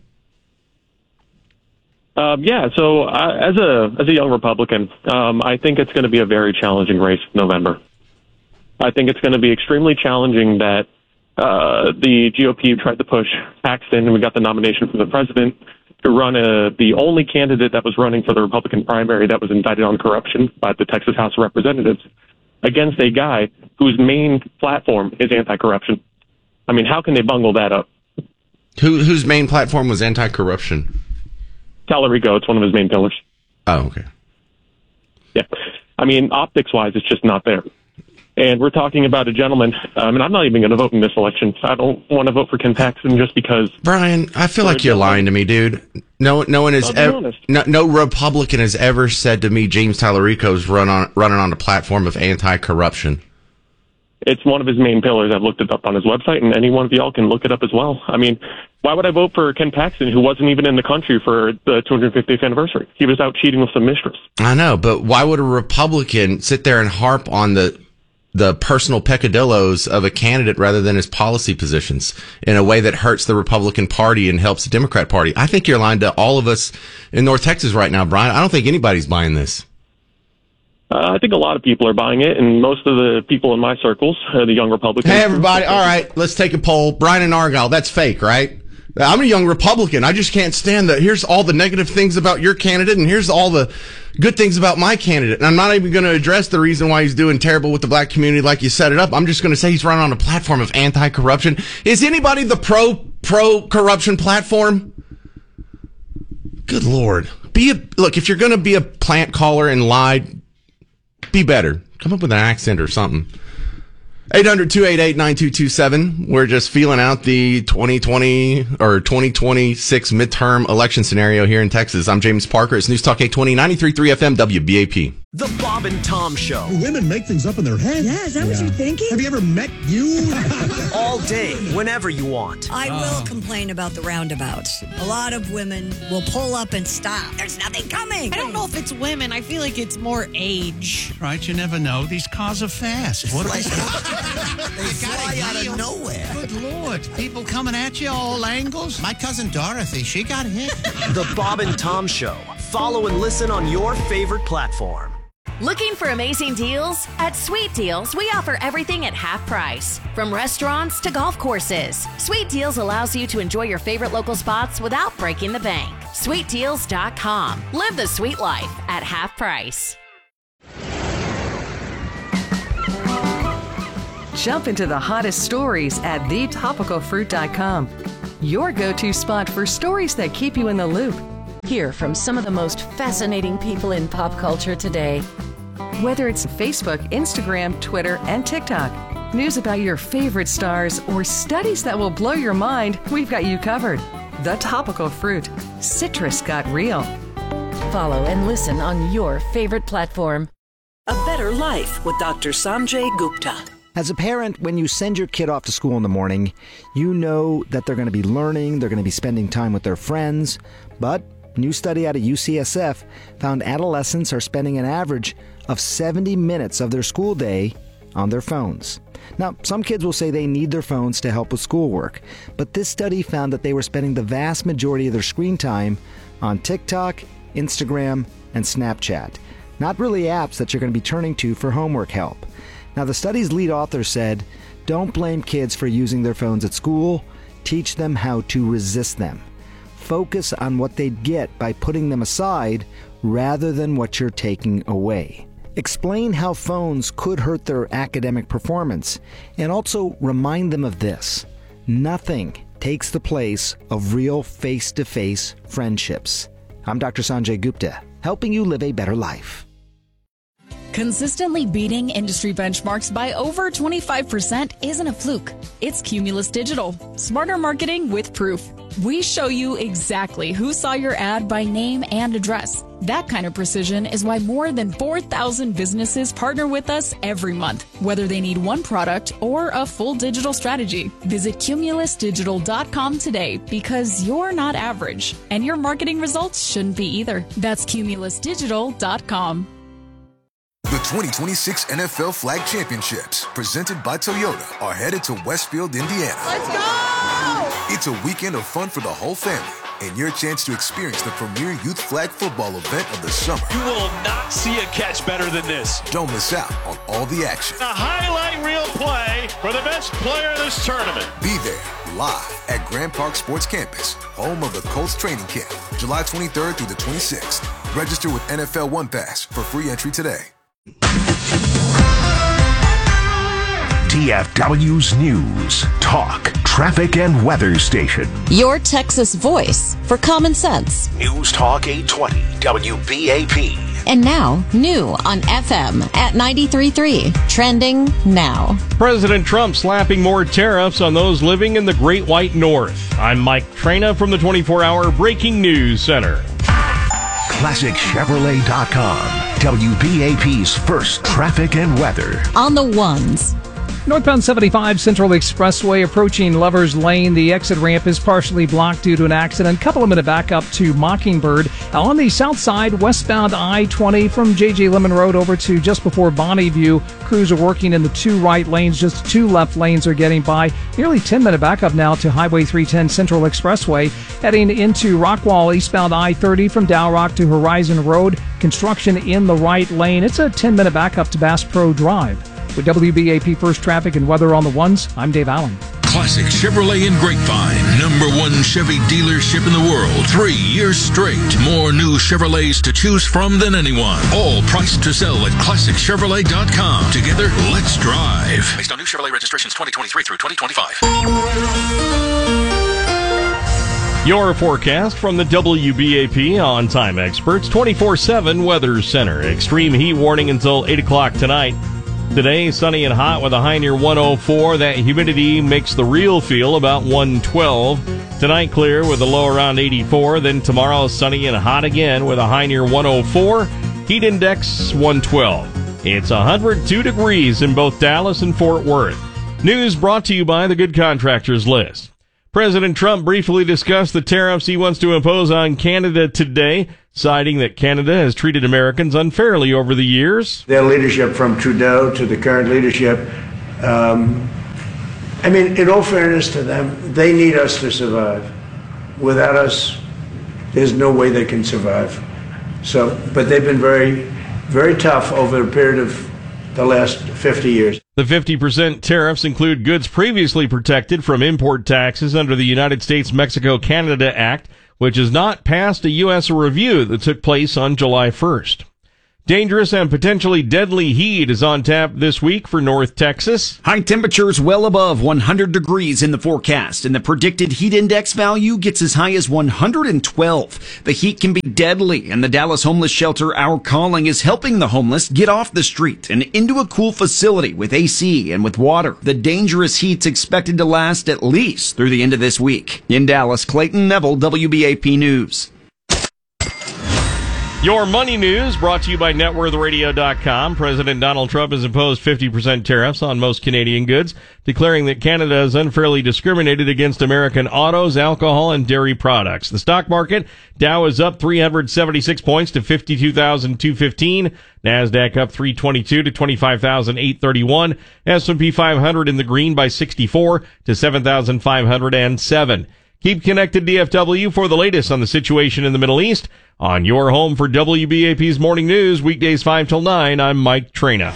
Um, yeah, so uh, as a as a young Republican, um, I think it's going to be a very challenging race in November. I think it's going to be extremely challenging that uh, the G O P tried to push Paxton, and we got the nomination from the president to run a, the only candidate that was running for the Republican primary that was indicted on corruption by the Texas House of Representatives against a guy whose main platform is anti-corruption. I mean, how can they bungle that up? Who, whose main platform was anti-corruption? Tallarico, it's one of his main pillars. Oh, okay. Yeah. I mean, optics-wise, it's just not there. And we're talking about a gentleman, um, and I'm not even going to vote in this election. I don't want to vote for Ken Paxton just because... Brian, I feel like you're lying to me, dude. No, no one has ever, no, no Republican has ever said to me James Tallarico's run on, running on a platform of anti-corruption. It's one of his main pillars. I've looked it up on his website, and any one of y'all can look it up as well. I mean, why would I vote for Ken Paxton, who wasn't even in the country for the two hundred fiftieth anniversary? He was out cheating with some mistress. I know, but why would a Republican sit there and harp on the the personal peccadillos of a candidate rather than his policy positions in a way that hurts the Republican Party and helps the Democrat Party? I think you're lying to all of us in North Texas right now, Brian. I don't think anybody's buying this. Uh, I think a lot of people are buying it, and most of the people in my circles, uh, the young Republicans... Hey, everybody. All right, let's take a poll. Brian and Argyle, that's fake, right? I'm a young Republican. I just can't stand that. Here's all the negative things about your candidate, and here's all the good things about my candidate. And I'm not even going to address the reason why he's doing terrible with the black community like you set it up. I'm just going to say he's running on a platform of anti-corruption. Is anybody the pro, pro-corruption platform? Good Lord. Be a, look, if you're going to be a plant caller and lie, be better. Come up with an accent or something. eight hundred, two eight eight, nine two two seven. We're just feeling out the twenty twenty or twenty twenty-six midterm election scenario here in Texas. I'm James Parker. It's News Talk eight twenty, ninety-three point three F M W B A P. The Bob and Tom Show. Women make things up in their heads. Yeah, is that what you're thinking? Have you ever met you? All day, whenever you want. I will complain about the roundabouts. A lot of women will pull up and stop. There's nothing coming. I don't know if it's women. I feel like it's more age. Right, you never know. These cars are fast. What Like- they fly out of nowhere. Good Lord. People coming at you all angles. My cousin Dorothy, she got hit. The Bob and Tom Show. Follow and listen on your favorite platform. Looking for amazing deals? At Sweet Deals, we offer everything at half price. From restaurants to golf courses, Sweet Deals allows you to enjoy your favorite local spots without breaking the bank. sweet deals dot com. Live the sweet life at half price. Jump into the hottest stories at the topical fruit dot com. Your go-to spot for stories that keep you in the loop. Hear from some of the most fascinating people in pop culture today. Whether it's Facebook, Instagram, Twitter, and TikTok, news about your favorite stars, or studies that will blow your mind, we've got you covered. The Topical Fruit. Citrus got real. Follow and listen on your favorite platform. A Better Life with Doctor Sanjay Gupta. As a parent, when you send your kid off to school in the morning, you know that they're going to be learning, they're going to be spending time with their friends. But a new study out of U C S F found adolescents are spending an average of seventy minutes of their school day on their phones. Now, some kids will say they need their phones to help with schoolwork, but this study found that they were spending the vast majority of their screen time on TikTok, Instagram, and Snapchat. Not really apps that you're going to be turning to for homework help. Now, the study's lead author said, don't blame kids for using their phones at school. Teach them how to resist them. Focus on what they'd get by putting them aside rather than what you're taking away. Explain how phones could hurt their academic performance, and also remind them of this. Nothing takes the place of real face-to-face friendships. I'm Doctor Sanjay Gupta, helping you live a better life. Consistently beating industry benchmarks by over twenty-five percent isn't a fluke. It's Cumulus Digital. Smarter marketing with proof. We show you exactly who saw your ad by name and address. That kind of precision is why more than four thousand businesses partner with us every month, whether they need one product or a full digital strategy. Visit cumulus digital dot com today, because you're not average, and your marketing results shouldn't be either. That's cumulus digital dot com. The twenty twenty-six N F L Flag Championships, presented by Toyota, are headed to Westfield, Indiana. Let's go! It's a weekend of fun for the whole family, and your chance to experience the premier youth flag football event of the summer. You will not see a catch better than this. Don't miss out on all the action. A highlight reel play for the best player of this tournament. Be there, live at Grand Park Sports Campus, home of the Colts training camp, July twenty-third through the twenty-sixth. Register with N F L One Pass for free entry today. T F W's News, Talk, Traffic, and Weather Station. Your Texas voice for common sense. News Talk eight twenty W B A P. And now, new on F M at ninety-three point three. Trending now. President Trump slapping more tariffs on those living in the Great White North. I'm Mike Trena from the twenty-four hour Breaking News Center. Classic Chevrolet dot com. W B A P's first traffic and weather. On the ones. Northbound seventy-five Central Expressway approaching Lover's Lane. The exit ramp is partially blocked due to an accident. Couple of minute backup to Mockingbird. On the south side, westbound I twenty from J J Lemon Road over to just before Bonneview. Crews are working in the two right lanes. Just two left lanes are getting by. Nearly ten minute backup now to Highway three ten Central Expressway. Heading into Rockwall, eastbound I thirty from Dow Rock to Horizon Road. Construction in the right lane. It's a ten minute backup to Bass Pro Drive. With W B A P First Traffic and Weather on the Ones, I'm Dave Allen. Classic Chevrolet in Grapevine, number one Chevy dealership in the world. Three years straight. More new Chevrolets to choose from than anyone. All priced to sell at classic chevrolet dot com. Together, let's drive. Based on new Chevrolet registrations twenty twenty-three through twenty twenty-five. Your forecast from the W B A P On Time Experts twenty-four seven Weather Center. Extreme heat warning until eight o'clock tonight. Today, sunny and hot with a high near one oh four. That humidity makes the real feel about one twelve. Tonight, clear with a low around eighty-four. Then tomorrow, sunny and hot again with a high near one oh four. Heat index one twelve. It's one hundred two degrees in both Dallas and Fort Worth. News brought to you by the Good Contractors List. President Trump briefly discussed the tariffs he wants to impose on Canada today, citing that Canada has treated Americans unfairly over the years. Their leadership, from Trudeau to the current leadership, um, I mean, in all fairness to them, they need us to survive. Without us, there's no way they can survive. So, but they've been very, very tough over a period of the last fifty years. The fifty percent tariffs include goods previously protected from import taxes under the United States-Mexico-Canada Act, which has not passed a U S review that took place on July first. Dangerous and potentially deadly heat is on tap this week for North Texas. High temperatures well above one hundred degrees in the forecast, and the predicted heat index value gets as high as one hundred twelve. The heat can be deadly, and the Dallas Homeless Shelter Our Calling is helping the homeless get off the street and into a cool facility with A C and with water. The dangerous heat's expected to last at least through the end of this week. In Dallas, Clayton Neville, W B A P News. Your money news brought to you by net worth radio dot com. President Donald Trump has imposed fifty percent tariffs on most Canadian goods, declaring that Canada has unfairly discriminated against American autos, alcohol, and dairy products. The stock market, Dow is up three hundred seventy-six points to fifty-two thousand two hundred fifteen. NASDAQ up three twenty-two to twenty-five thousand eight hundred thirty-one. S and P five hundred in the green by sixty-four to seven thousand five hundred seven. Keep connected D F W for the latest on the situation in the Middle East. On your home for W B A P's Morning News, weekdays five till nine, I'm Mike Trina.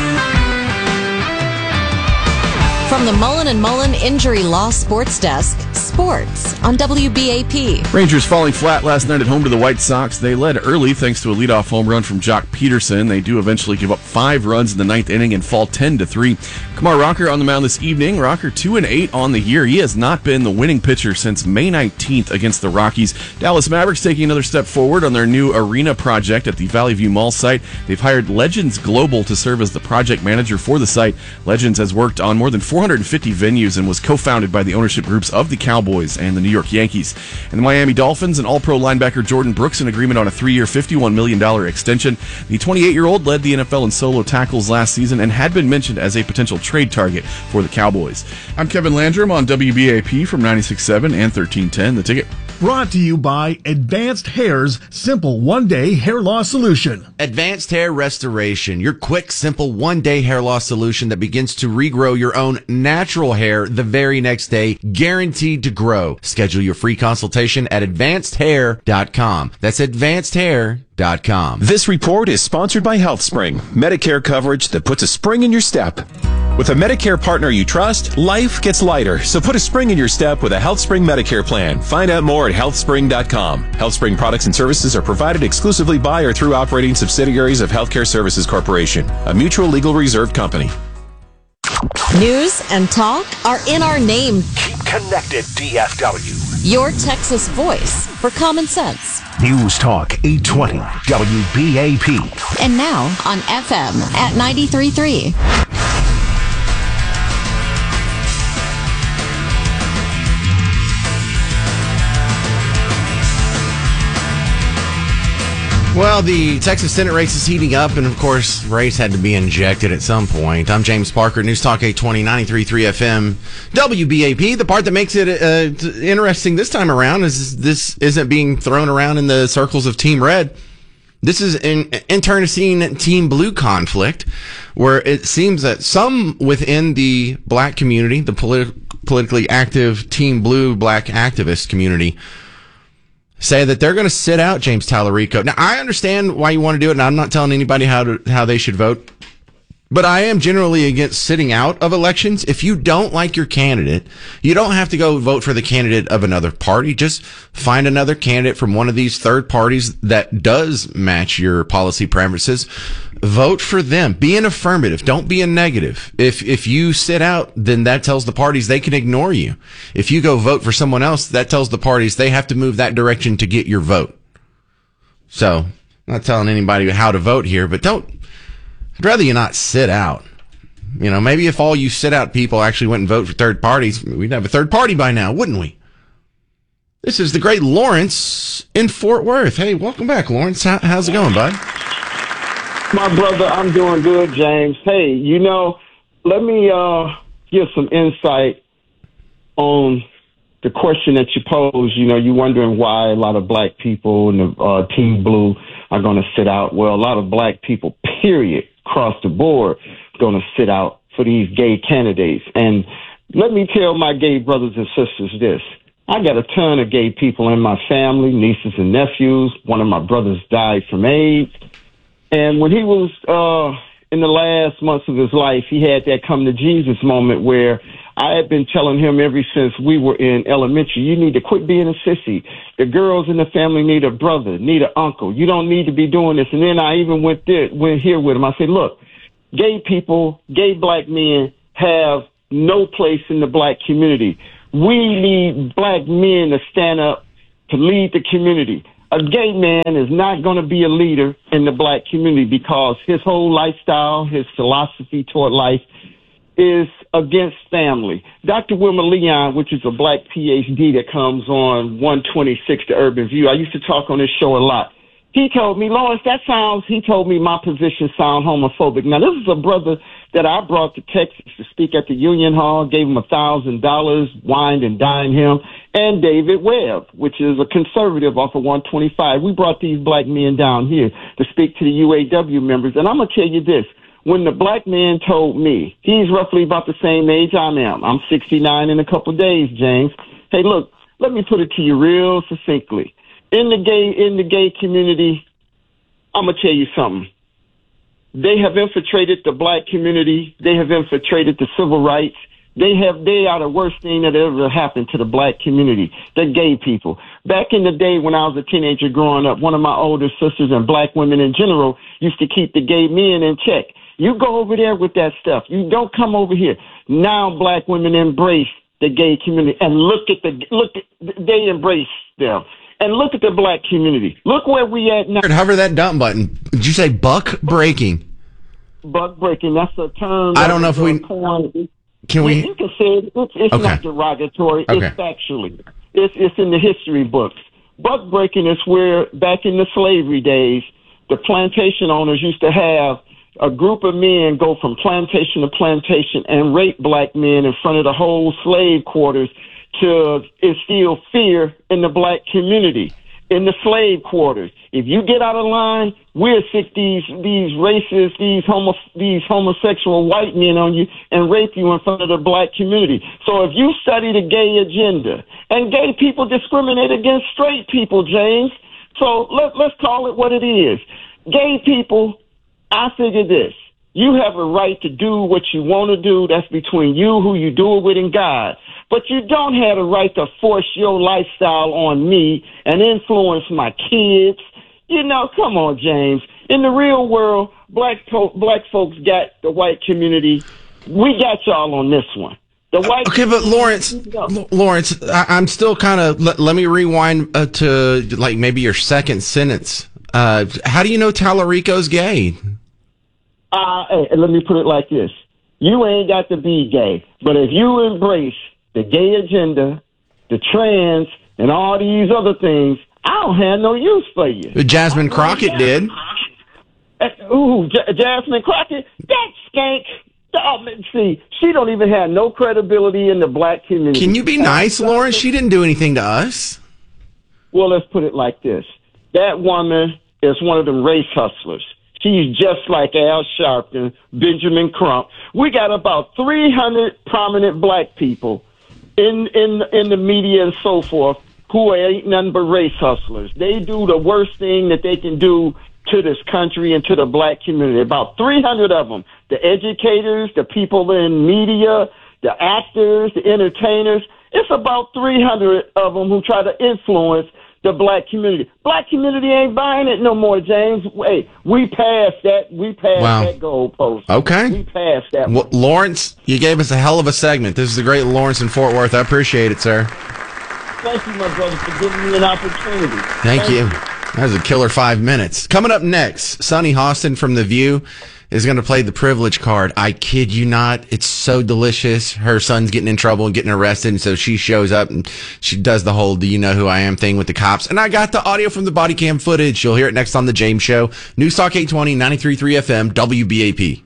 From the Mullen and Mullen Injury Law Sports Desk, sports on W B A P. Rangers falling flat last night at home to the White Sox. They led early thanks to a leadoff home run from Jock Peterson. They do eventually give up five runs in the ninth inning and fall ten to three. Kumar Rocker on the mound this evening. Rocker two and eight on the year. He has not been the winning pitcher since May nineteenth against the Rockies. Dallas Mavericks taking another step forward on their new arena project at the Valley View Mall site. They've hired Legends Global to serve as the project manager for the site. Legends has worked on more than four hundred fifty venues and was co-founded by the ownership groups of the Cowboys and the New York Yankees. And the Miami Dolphins and All-Pro linebacker Jordan Brooks in agreement on a three-year, fifty-one million dollars extension. The twenty-eight-year-old led the N F L in solo tackles last season and had been mentioned as a potential trade target for the Cowboys. I'm Kevin Landrum on W B A P from ninety-six point seven and thirteen ten. The Ticket. Brought to you by Advanced Hair's simple one-day hair loss solution. Advanced Hair Restoration, your quick, simple one-day hair loss solution that begins to regrow your own natural hair the very next day, guaranteed to grow. Schedule your free consultation at advanced hair dot com. That's advanced hair dot com. This report is sponsored by HealthSpring, Medicare coverage that puts a spring in your step. With a Medicare partner you trust, life gets lighter, so put a spring in your step with a HealthSpring Medicare plan. Find out more at health spring dot com. HealthSpring products and services are provided exclusively by or through operating subsidiaries of Healthcare Services Corporation, a mutual legal reserved company. News and talk are in our name. Keep connected, D F W. Your Texas voice for common sense. News Talk eight twenty W B A P. And now on F M at ninety-three point three. Well, the Texas Senate race is heating up, and of course, race had to be injected at some point. I'm James Parker, News Talk eight twenty, ninety-three point three F M, W B A P. The part that makes it uh, interesting this time around is this isn't being thrown around in the circles of Team Red. This is an internecine Team Blue conflict, where it seems that some within the black community, the politi- politically active Team Blue black activist community, say that they're going to sit out James Tallarico. Now, I understand why you want to do it, and I'm not telling anybody how to how they should vote. But I am generally against sitting out of elections. If you don't like your candidate, you don't have to go vote for the candidate of another party. Just find another candidate from one of these third parties that does match your policy preferences. Vote for them. Be an affirmative. Don't be a negative. If if you sit out, then that tells the parties they can ignore you. If you go vote for someone else, that tells the parties they have to move that direction to get your vote. So, I'm not telling anybody how to vote here, but don't. I'd rather you not sit out. You know, maybe if all you sit out people actually went and vote for third parties, we'd have a third party by now, wouldn't we? This is the great Lawrence in Fort Worth. Hey, welcome back, Lawrence. How, how's it going, bud? My brother, I'm doing good, James. Hey, you know, let me uh, give some insight on the question that you posed. You know, you're wondering why a lot of black people in the uh, Team Blue are going to sit out. Well, a lot of black people, period, across the board, going to sit out for these gay candidates. And let me tell my gay brothers and sisters this. I got a ton of gay people in my family, nieces and nephews. One of my brothers died from AIDS. And when he was uh, in the last months of his life, he had that come to Jesus moment where I had been telling him ever since we were in elementary, you need to quit being a sissy. The girls in the family need a brother, need an uncle. You don't need to be doing this. And then I even went there, went here with him. I said, look, gay people, gay black men have no place in the black community. We need black men to stand up to lead the community. A gay man is not going to be a leader in the black community because his whole lifestyle, his philosophy toward life is against family. Doctor Wilma Leon, which is a black P H D that comes on one twenty-six to Urban View. I used to talk on this show a lot. He told me, Lawrence, that sounds, he told me my position sound homophobic. Now, this is a brother that I brought to Texas to speak at the Union Hall, gave him a thousand dollars, wined and dined him, and David Webb, which is a conservative off of one twenty-five. We brought these black men down here to speak to the U A W members. And I'm going to tell you this. When the black man told me, he's roughly about the same age I am. I'm sixty-nine in a couple of days, James. Hey, look, let me put it to you real succinctly. In the gay, in the gay community, I'm going to tell you something. They have infiltrated the black community. They have infiltrated the civil rights. They have, they are the worst thing that ever happened to the black community, the gay people. Back in the day when I was a teenager growing up, one of my older sisters and black women in general used to keep the gay men in check. You go over there with that stuff. You don't come over here. Now black women embrace the gay community and look at the, look at, they embrace them. And look at the black community. Look where we at now. Hover that dump button. Did you say buck breaking? Buck breaking. That's a term. I don't know if we porn. Can we. You can say it. It's, it's okay. not derogatory. Okay. It's factually. It's it's in the history books. Buck breaking is where back in the slavery days, the plantation owners used to have a group of men go from plantation to plantation and rape black men in front of the whole slave quarters to instill fear in the black community, in the slave quarters. If you get out of line, we'll sick these these racist, these homo these homosexual white men on you and rape you in front of the black community. So if you study the gay agenda, and gay people discriminate against straight people, James. So let, let's call it what it is. Gay people, I figure this. You have a right to do what you want to do. That's between you, who you do it with, and God. But you don't have the right to force your lifestyle on me and influence my kids. You know, come on, James. In the real world, black po- black folks got the white community. We got y'all on this one. The white okay, but Lawrence, L- Lawrence, I- I'm still kind of. Let-, let me rewind uh, to like maybe your second sentence. Uh, how do you know Tallarico's gay? Uh, hey, let me put it like this: you ain't got to be gay, but if you embrace the gay agenda, the trans, and all these other things, I don't have no use for you. Jasmine Crockett did. Uh, ooh, J- Jasmine Crockett, that skank. Oh, see, she don't even have no credibility in the black community. Can you be nice, Lawrence? She didn't do anything to us. Well, let's put it like this. That woman is one of them race hustlers. She's just like Al Sharpton, Benjamin Crump. We got about three hundred prominent black people in in in the media and so forth who ain't nothing but race hustlers. They do the worst thing that they can do to this country and to the black community. About three hundred of them, the educators, the people in media, the actors, the entertainers. It's about three hundred of them who try to influence the black community. Black community ain't buying it no more, James. Hey, we passed that. We passed Wow. that goalpost. Okay. We passed that. Well, Lawrence, you gave us a hell of a segment. This is the great Lawrence in Fort Worth. I appreciate it, sir. Thank you, my brother, for giving me an opportunity. Thank, you. That was a killer five minutes. Coming up next, Sunny Hostin from The View is going to play the privilege card. I kid you not. It's so delicious. Her son's getting in trouble and getting arrested, and so she shows up and she does the whole do you know who I am thing with the cops. And I got the audio from the body cam footage. You'll hear it next on The James Show. News Talk eight twenty, ninety-three point three F M, W B A P.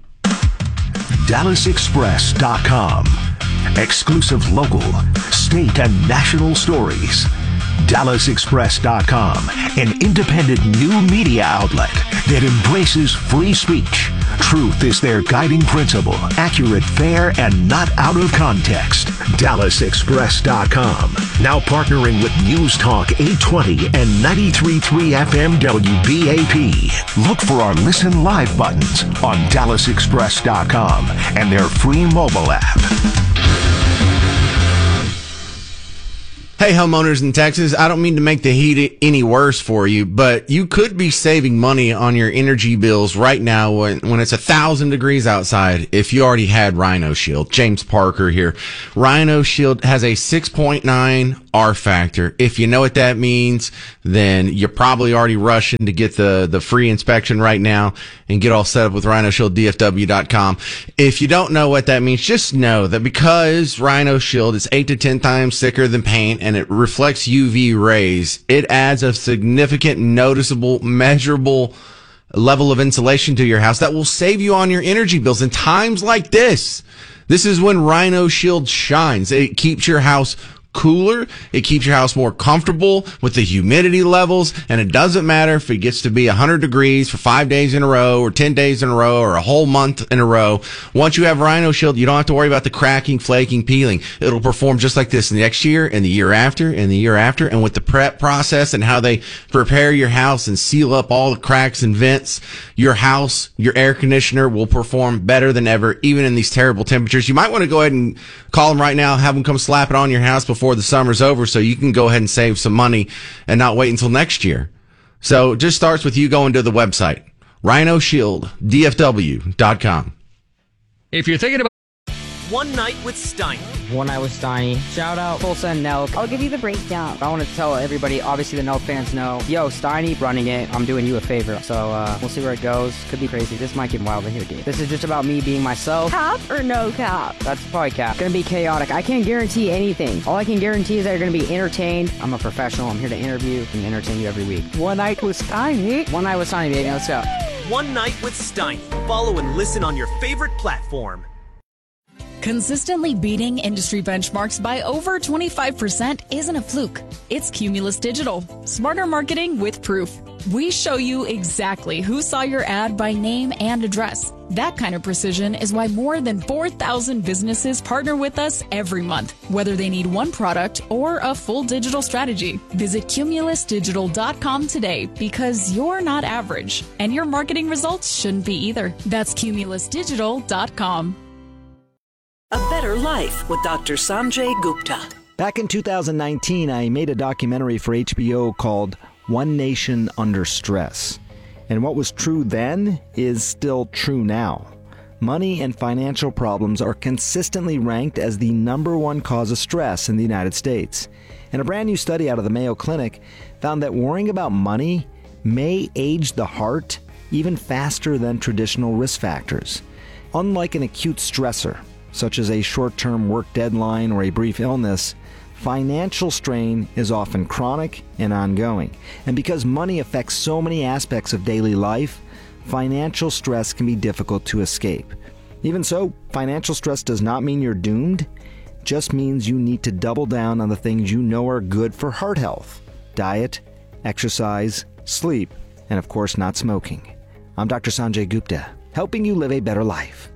Dallas Express dot com. Exclusive local, state, and national stories. Dallas Express dot com, an independent new media outlet that embraces free speech. Truth is their guiding principle. Accurate, fair, and not out of context. Dallas Express dot com. Now partnering with News Talk eight twenty and ninety-three point three F M W B A P. Look for our Listen Live buttons on Dallas Express dot com and their free mobile app. Hey, homeowners in Texas, I don't mean to make the heat any worse for you, but you could be saving money on your energy bills right now when, when it's a thousand degrees outside if you already had Rhino Shield. James Parker here. Rhino Shield has a six point nine R factor. If you know what that means, then you're probably already rushing to get the, the free inspection right now and get all set up with Rhino Shield D F W dot com. If you don't know what that means, just know that because Rhino Shield is eight to ten times thicker than paint and it reflects U V rays, it adds a significant, noticeable, measurable level of insulation to your house that will save you on your energy bills in times like this. This is when Rhino Shield shines. It keeps your house cooler. It keeps your house more comfortable with the humidity levels, and it doesn't matter if it gets to be one hundred degrees for five days in a row or ten days in a row or a whole month in a row. Once you have Rhino Shield, you don't have to worry about the cracking, flaking, peeling. It'll perform just like this next year and the year after and the year after. And with the prep process and how they prepare your house and seal up all the cracks and vents, your house, your air conditioner will perform better than ever, even in these terrible temperatures. You might want to go ahead and call them right now, have them come slap it on your house before the summer's over so you can go ahead and save some money and not wait until next year. So it just starts with you going to the website, Rhino Shield D F W dot com. If you're thinking about One Night with Steiny. One Night with Steiny. Shout out Tulsa and Nelk. I'll give you the breakdown. I want to tell everybody, obviously the Nelk fans know, yo, Steiny running it. I'm doing you a favor. So uh, we'll see where it goes. Could be crazy. This might get wild in here, dude. This is just about me being myself. Cap or no cap? That's probably cap. Gonna be chaotic. I can't guarantee anything. All I can guarantee is that you're gonna be entertained. I'm a professional. I'm here to interview and entertain you every week. One Night with Steiny. One Night with Steiny, baby. Let's go. One Night with Steiny. Follow and listen on your favorite platform. Consistently beating industry benchmarks by over twenty-five percent isn't a fluke. It's Cumulus Digital. Smarter marketing with proof. We show you exactly who saw your ad by name and address. That kind of precision is why more than four thousand businesses partner with us every month, whether they need one product or a full digital strategy. Visit Cumulus Digital dot com today because you're not average, and your marketing results shouldn't be either. That's Cumulus Digital dot com. A Better Life with Doctor Sanjay Gupta. Back in two thousand nineteen, I made a documentary for H B O called One Nation Under Stress. And what was true then is still true now. Money and financial problems are consistently ranked as the number one cause of stress in the United States. And a brand new study out of the Mayo Clinic found that worrying about money may age the heart even faster than traditional risk factors. Unlike an acute stressor, such as a short-term work deadline or a brief illness, financial strain is often chronic and ongoing. And because money affects so many aspects of daily life, financial stress can be difficult to escape. Even so, financial stress does not mean you're doomed. It just means you need to double down on the things you know are good for heart health: diet, exercise, sleep, and of course not smoking. I'm Doctor Sanjay Gupta, helping you live a better life.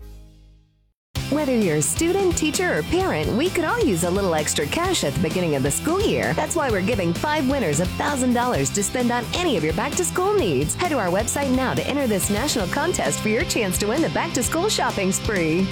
Whether you're a student, teacher, or parent, we could all use a little extra cash at the beginning of the school year. That's why we're giving five winners one thousand dollars to spend on any of your back-to-school needs. Head to our website now to enter this national contest for your chance to win the back-to-school shopping spree.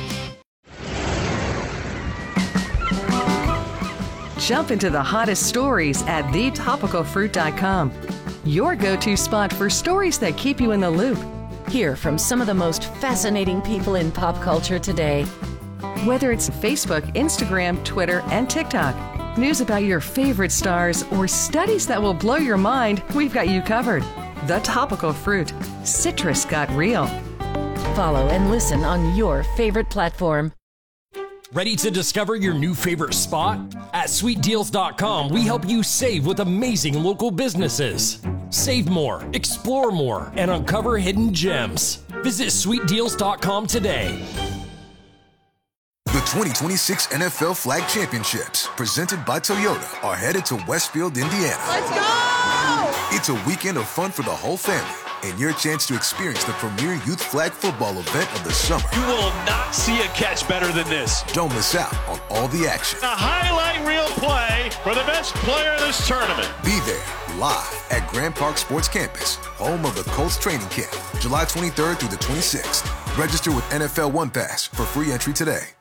Jump into the hottest stories at the topical fruit dot com. Your go-to spot for stories that keep you in the loop. Hear from some of the most fascinating people in pop culture today. Whether it's Facebook, Instagram, Twitter, and TikTok, news about your favorite stars, or studies that will blow your mind, we've got you covered. The Topical Fruit. Citrus got real. Follow and listen on your favorite platform. Ready to discover your new favorite spot? At sweet deals dot com, we help you save with amazing local businesses. Save more, explore more, and uncover hidden gems. Visit sweet deals dot com today. The twenty twenty-six N F L Flag Championships, presented by Toyota, are headed to Westfield, Indiana. Let's go! It's a weekend of fun for the whole family, and your chance to experience the premier youth flag football event of the summer. You will not see a catch better than this. Don't miss out on all the action. A highlight reel play for the best player in this tournament. Be there live at Grand Park Sports Campus, home of the Colts training camp, July twenty-third through the twenty-sixth. Register with N F L One Pass for free entry today.